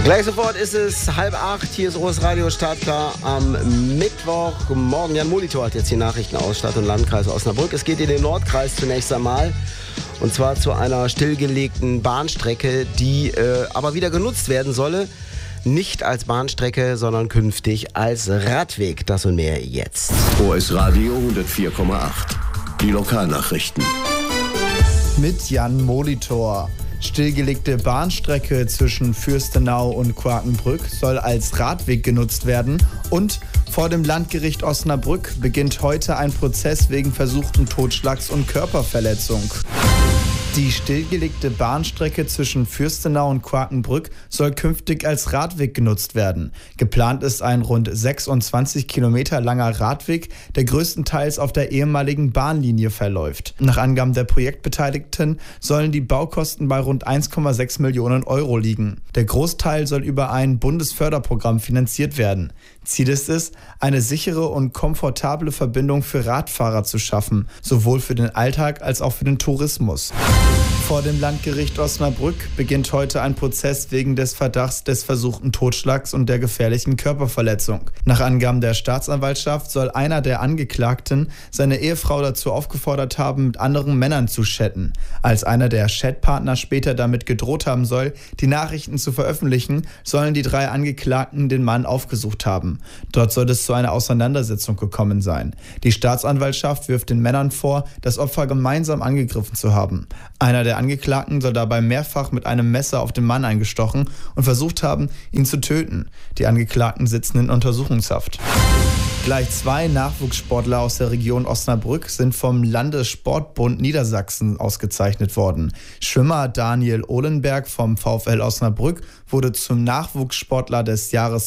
Gleich sofort ist es 7:30. Hier ist OS Radio startklar am Mittwochmorgen. Jan Molitor hat jetzt die Nachrichten aus Stadt- und Landkreis Osnabrück. Es geht in den Nordkreis zunächst einmal. Und zwar zu einer stillgelegten Bahnstrecke, die aber wieder genutzt werden solle. Nicht als Bahnstrecke, sondern künftig als Radweg. Das und mehr jetzt. OS Radio 104,8. Die Lokalnachrichten. Mit Jan Molitor. Stillgelegte Bahnstrecke zwischen Fürstenau und Quakenbrück soll als Radweg genutzt werden und vor dem Landgericht Osnabrück beginnt heute ein Prozess wegen versuchten Totschlags und Körperverletzung. Die stillgelegte Bahnstrecke zwischen Fürstenau und Quakenbrück soll künftig als Radweg genutzt werden. Geplant ist ein rund 26 Kilometer langer Radweg, der größtenteils auf der ehemaligen Bahnlinie verläuft. Nach Angaben der Projektbeteiligten sollen die Baukosten bei rund 1,6 Millionen Euro liegen. Der Großteil soll über ein Bundesförderprogramm finanziert werden. Ziel ist es, eine sichere und komfortable Verbindung für Radfahrer zu schaffen, sowohl für den Alltag als auch für den Tourismus. Vor dem Landgericht Osnabrück beginnt heute ein Prozess wegen des Verdachts des versuchten Totschlags und der gefährlichen Körperverletzung. Nach Angaben der Staatsanwaltschaft soll einer der Angeklagten seine Ehefrau dazu aufgefordert haben, mit anderen Männern zu chatten. Als einer der Chatpartner später damit gedroht haben soll, die Nachrichten zu veröffentlichen, sollen die 3 Angeklagten den Mann aufgesucht haben. Dort soll es zu einer Auseinandersetzung gekommen sein. Die Staatsanwaltschaft wirft den Männern vor, das Opfer gemeinsam angegriffen zu haben. Einer der Angeklagten soll dabei mehrfach mit einem Messer auf den Mann eingestochen und versucht haben, ihn zu töten. Die Angeklagten sitzen in Untersuchungshaft. Gleich 2 Nachwuchssportler aus der Region Osnabrück sind vom Landessportbund Niedersachsen ausgezeichnet worden. Schwimmer Daniel Ohlenberg vom VfL Osnabrück wurde zum Nachwuchssportler des Jahres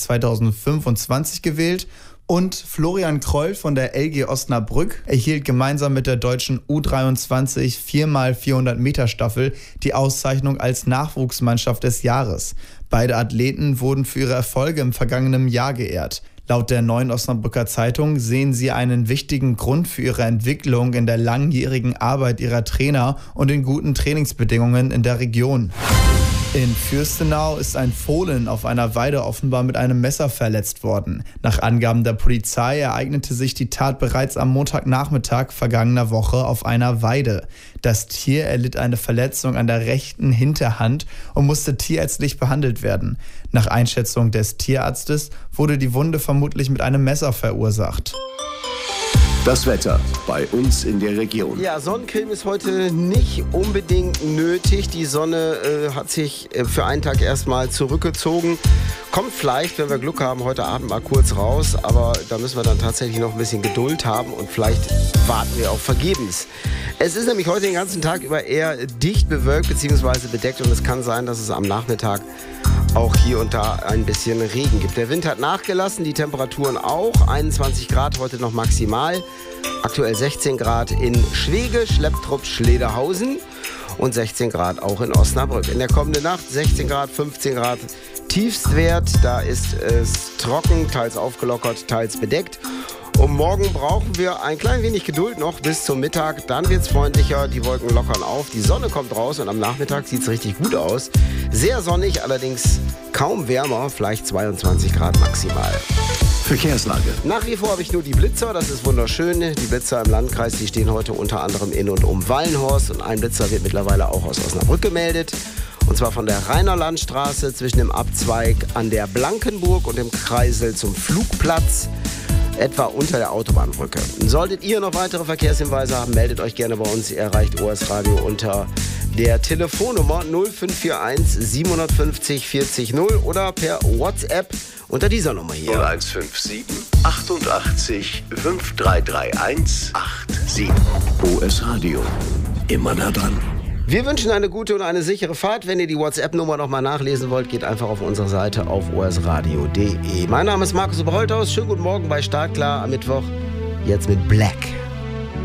2025 gewählt. Und Florian Kroll von der LG Osnabrück erhielt gemeinsam mit der deutschen U23 4x400 Meter Staffel die Auszeichnung als Nachwuchsmannschaft des Jahres. Beide Athleten wurden für ihre Erfolge im vergangenen Jahr geehrt. Laut der Neuen Osnabrücker Zeitung sehen sie einen wichtigen Grund für ihre Entwicklung in der langjährigen Arbeit ihrer Trainer und in guten Trainingsbedingungen in der Region. In Fürstenau ist ein Fohlen auf einer Weide offenbar mit einem Messer verletzt worden. Nach Angaben der Polizei ereignete sich die Tat bereits am Montagnachmittag vergangener Woche auf einer Weide. Das Tier erlitt eine Verletzung an der rechten Hinterhand und musste tierärztlich behandelt werden. Nach Einschätzung des Tierarztes wurde die Wunde vermutlich mit einem Messer verursacht. Das Wetter bei uns in der Region. Ja, Sonnencreme ist heute nicht unbedingt nötig. Die Sonne hat sich für einen Tag erstmal zurückgezogen. Kommt vielleicht, wenn wir Glück haben, heute Abend mal kurz raus. Aber da müssen wir dann tatsächlich noch ein bisschen Geduld haben und vielleicht warten wir auch vergebens. Es ist nämlich heute den ganzen Tag über eher dicht bewölkt bzw. bedeckt und es kann sein, dass es am Nachmittag auch hier und da ein bisschen Regen gibt. Der Wind hat nachgelassen, die Temperaturen auch. 21 Grad heute noch maximal. Aktuell 16 Grad in Schwege, Schlepptrupp, Schlederhausen und 16 Grad auch in Osnabrück. In der kommenden Nacht 16 Grad, 15 Grad Tiefstwert. Da ist es trocken, teils aufgelockert, teils bedeckt. Und morgen brauchen wir ein klein wenig Geduld noch bis zum Mittag. Dann wird es freundlicher, die Wolken lockern auf, die Sonne kommt raus und am Nachmittag sieht es richtig gut aus. Sehr sonnig, allerdings kaum wärmer, vielleicht 22 Grad maximal. Verkehrslage. Nach wie vor habe ich nur die Blitzer, das ist wunderschön. Die Blitzer im Landkreis, die stehen heute unter anderem in und um Wallenhorst. Und ein Blitzer wird mittlerweile auch aus Osnabrück gemeldet. Und zwar von der Rheinerlandstraße zwischen dem Abzweig an der Blankenburg und dem Kreisel zum Flugplatz. Etwa unter der Autobahnbrücke. Solltet ihr noch weitere Verkehrshinweise haben, meldet euch gerne bei uns. Ihr erreicht OS Radio unter der Telefonnummer 0541 750 40 0 oder per WhatsApp unter dieser Nummer hier. 0157 88 5331 87. OS Radio. Immer nah dran. Wir wünschen eine gute und eine sichere Fahrt. Wenn ihr die WhatsApp-Nummer nochmal nachlesen wollt, geht einfach auf unsere Seite auf osradio.de. Mein Name ist Markus Oberholthaus. Schönen guten Morgen bei Startklar am Mittwoch. Jetzt mit Black.